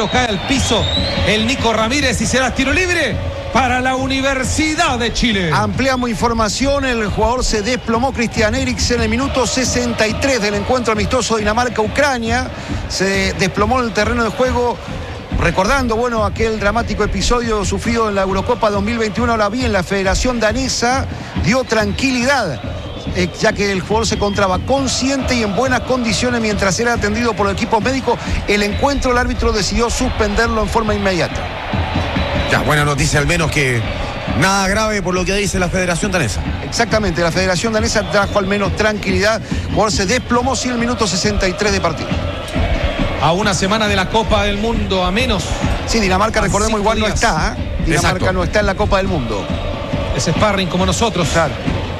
izquierdo, cae al piso el Nico Ramírez y será tiro libre para la Universidad de Chile. Ampliamos información, el jugador se desplomó, Christian Eriksen, en el minuto 63 del encuentro amistoso Dinamarca-Ucrania. Se desplomó en el terreno de juego, recordando, bueno, aquel dramático episodio sufrido en la Eurocopa 2021. Ahora bien, la Federación Danesa dio tranquilidad, ya que el jugador se encontraba consciente y en buenas condiciones mientras era atendido por el equipo médico. El encuentro, el árbitro decidió suspenderlo en forma inmediata. Ya, buena noticia al menos, que nada grave por lo que dice la Federación Danesa. Exactamente, la Federación Danesa trajo al menos tranquilidad. El jugador se desplomó, sí, en el minuto 63 de partido. A una semana de la Copa del Mundo, a menos. Sí, Dinamarca, recordemos, igual no está, ¿eh? Dinamarca Exacto. no está en la Copa del Mundo. Es sparring como nosotros. Claro.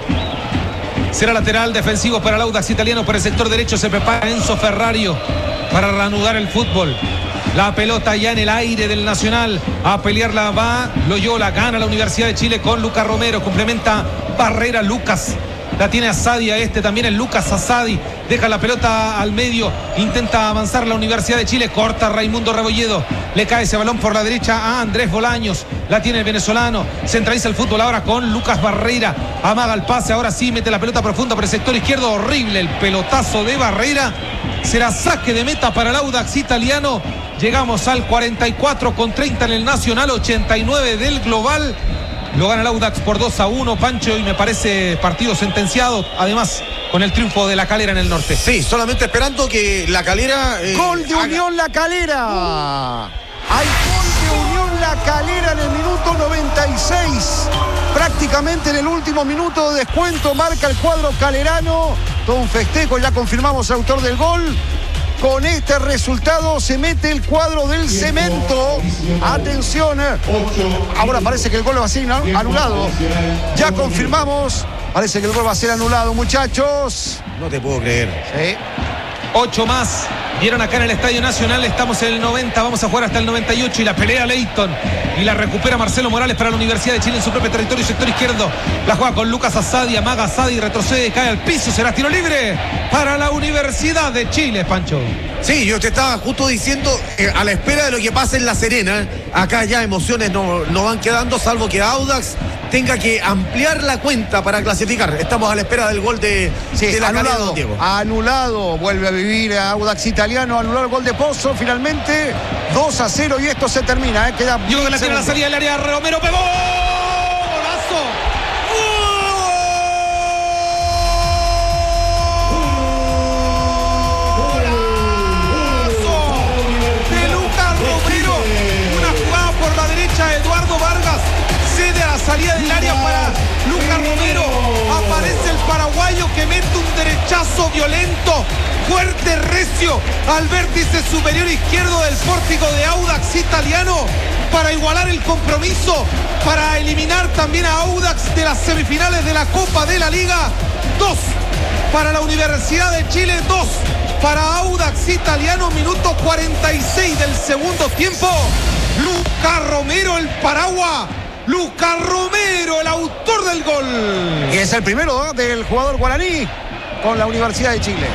Será lateral defensivo para el Audax italiano. Por el sector derecho se prepara Enzo Ferrario para reanudar el fútbol. La pelota ya en el aire del Nacional. A pelearla va Loyola. Gana la Universidad de Chile con Lucas Romero. Complementa Barrera Lucas. La tiene Asadi a también el Lucas Asadi. Deja la pelota al medio. Intenta avanzar la Universidad de Chile. Corta Raimundo Rebolledo. Le cae ese balón por la derecha a Andrés Bolaños. La tiene el venezolano. Centraliza el fútbol ahora con Lucas Barrera. Amaga el pase. Ahora sí mete la pelota profunda por el sector izquierdo. Horrible el pelotazo de Barrera. Será saque de meta para el Audax italiano. Llegamos al 44-30 en el Nacional. 89 del global. Lo gana el Audax por 2-1, Pancho, y me parece partido sentenciado, además con el triunfo de La Calera en el norte. Sí, solamente esperando que La Calera... ¡Gol de Unión La Calera! Hay gol de Unión La Calera en el minuto 96. Prácticamente en el último minuto de descuento marca el cuadro calerano. Todo un festejo, ya confirmamos el autor del gol. Con este resultado se mete el cuadro del Cemento. Atención. Ahora parece que el gol va a ser anulado. Ya confirmamos. Parece que el gol va a ser anulado, muchachos. No te puedo creer. Sí. 8 más. Vieron acá en el Estadio Nacional, estamos en el 90, vamos a jugar hasta el 98 y la pelea Leighton y la recupera Marcelo Morales para la Universidad de Chile en su propio territorio, sector izquierdo. La juega con Lucas Asadi, amaga Asadi, retrocede, cae al piso, será tiro libre para la Universidad de Chile, Pancho. Sí, yo te estaba justo diciendo, a la espera de lo que pase en La Serena, acá ya emociones no van quedando, salvo que Audax tenga que ampliar la cuenta para clasificar. Estamos a la espera del gol de la anulado, Calera, Diego. Anulado, vuelve a vivir a Audax italiano, anuló el gol de Pozo, finalmente 2-0 y esto se termina, queda. Yo que la tiene la salida del área, Romero pegó, golazo. Eduardo Vargas cede a la salida del área para Lucas Romero. Aparece el paraguayo que mete un derechazo violento, fuerte, recio, al vértice superior izquierdo del pórtico de Audax italiano para igualar el compromiso, para eliminar también a Audax de las semifinales de la Copa de la Liga. 2 para la Universidad de Chile, 2 para Audax italiano, minuto 46 del segundo tiempo. Lucas Romero, el Paragua. Lucas Romero, el autor del gol. Y es el primero del jugador guaraní con la Universidad de Chile.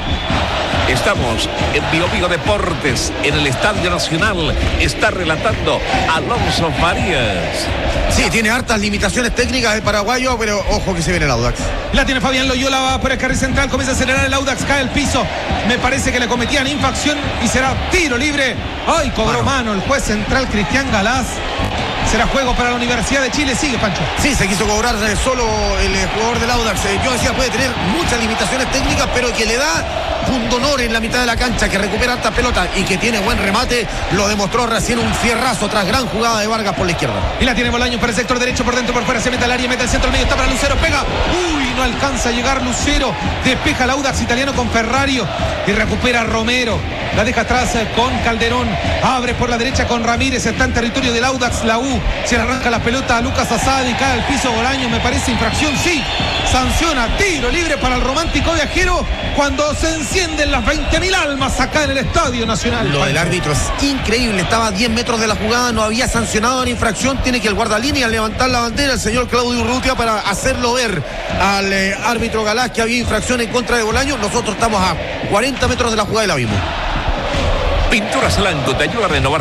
Estamos en Bio Deportes, en el Estadio Nacional. Está relatando Alonso Farías. Sí, tiene hartas limitaciones técnicas el paraguayo, pero ojo que se viene el Audax. La tiene Fabián Loyola, va por el carril central, comienza a acelerar el Audax, cae al piso. Me parece que le cometían infracción y será tiro libre. Ay, cobró mano el juez central Cristian Galás. Será juego para la Universidad de Chile. Sigue, Pancho. Sí, se quiso cobrar solo el jugador del Audax. Yo decía, puede tener muchas limitaciones técnicas, pero que le da pundonor en la mitad de la cancha, que recupera harta pelota y que tiene buen remate. Lo demostró recién un fierrazo tras gran jugada de Vargas por la izquierda. Y la tiene Bolaños por el sector derecho, por dentro, por fuera, se mete al área, mete el centro al medio, está para Lucero, pega. Uy, no alcanza a llegar Lucero. Despeja el Audax italiano con Ferrario y recupera Romero. La deja atrás con Calderón. Abre por la derecha con Ramírez. Está en territorio del Audax, la U. Se le arranca la pelota a Lucas Asadi. Cae al piso Bolaños. Me parece infracción, sí. Sanciona, tiro libre para el romántico viajero cuando se encienden las 20.000 almas acá en el Estadio Nacional. Lo del árbitro es increíble. Estaba a 10 metros de la jugada. No había sancionado la infracción. Tiene que el guardalínea levantar la bandera, el señor Claudio Urrutia, para hacerlo ver al árbitro Galás que había infracción en contra de Bolaños. Nosotros estamos a 40 metros de la jugada y la vimos. Pinturas Blanco te ayuda a renovar